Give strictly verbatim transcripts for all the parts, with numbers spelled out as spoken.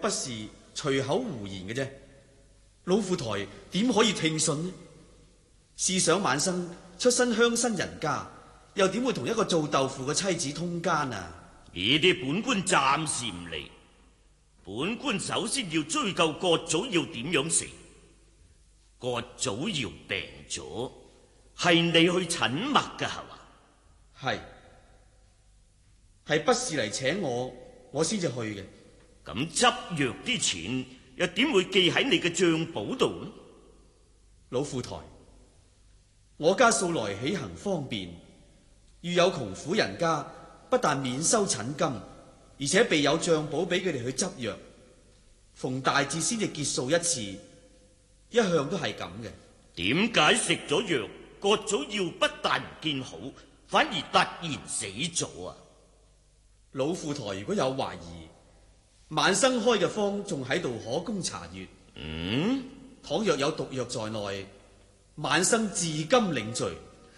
不是隨口胡言嘅啫。老富台點可以聽信呢？試想晚生出身鄉紳人家，又點會同一個做豆腐嘅妻子通姦啊？ 呢啲本官暫時唔理。本官首先要追究郭祖耀點樣死。郭祖耀病咗，係你去診脈㗎係嘛？ 係，係不是嚟請我，我先至去嘅。 咁執藥啲錢又點會記喺你嘅賬簿度呢？ 老富台，我家素來起行方便，遇有窮苦人家，不但免收診金，而且備有賬簿俾佢哋去執藥，逢大節先至結數一次，一向都係咁嘅。 點解食咗藥，郭祖耀不但唔見好，反而突然死咗啊？ 老富台如果有懷疑，晚生開嘅方仲喺度可供查閱。 嗯， 倘若有毒藥在內，晚生自今領罪。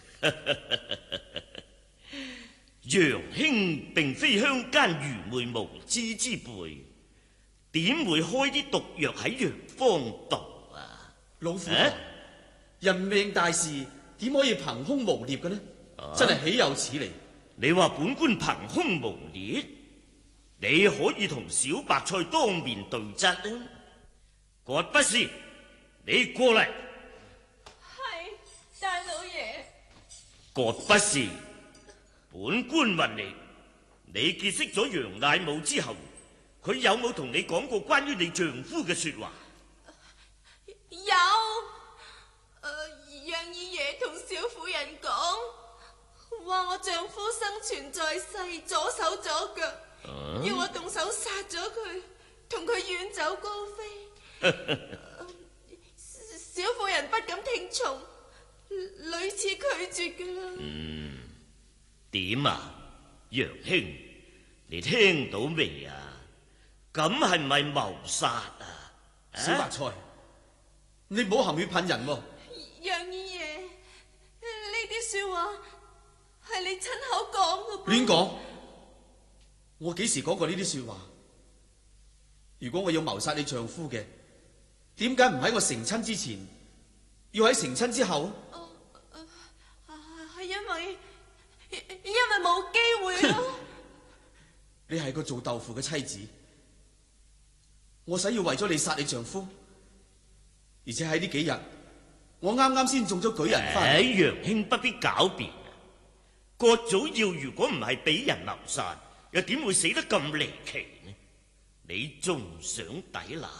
楊兄並非鄉間愚昧無知之輩，點會開啲毒藥喺藥方度啊？ 老富台，啊、人命大事點可以憑空誣衊嘅呢？啊、真係豈有此理！ 你話本官憑空誣衊？你可以同小白菜當面對質啊！郭不是，你過嚟。 係大老爺。 郭不是，本官問你，你結識咗楊乃武之後，佢有冇同你講過關於你丈夫嘅說話？ 有。誒、呃，楊二爺同小婦人講，話我丈夫生存在世，左手左腳。啊、要我動手殺咗佢，同佢遠走高飛。呃、小婦人不敢聽從，屢次拒絕噶啦。 嗯，點啊，楊兄，你聽到未啊？咁係唔係謀殺啊？ 小白菜，啊、你唔好含血噴人喎、啊。 楊二爺，呢啲說話係你親口講噶。亂講。我幾時講過呢啲說話？如果我要謀殺你丈夫嘅，點解唔喺我成親之前，要喺成親之後？哦， 係、呃、因為因為冇機會咯。 你係個做豆腐嘅妻子，我使要為咗你殺你丈夫，而且喺呢幾日，我啱啱先中咗舉人翻。 哎，楊兄不必狡辯。郭祖耀如果唔係俾人謀殺，又點會死得咁離奇呢？你仲想抵賴？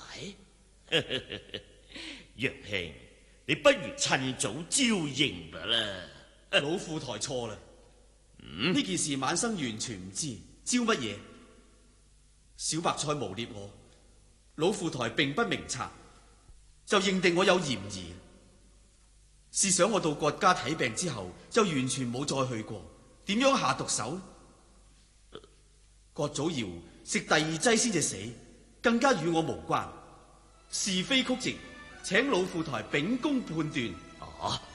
楊兄，你不如趁早招認吧啦。 老富台錯啦，呢、嗯、件事晚生完全唔知，招乜嘢？小白菜誣衊我，老富台並不明察，就認定我有嫌疑。試想我到郭家睇病之後，就完全冇再去過，點樣下毒手？郭祖堯食第二劑先至死，更加與我無關，是非曲直，請老富台秉公判斷。 啊！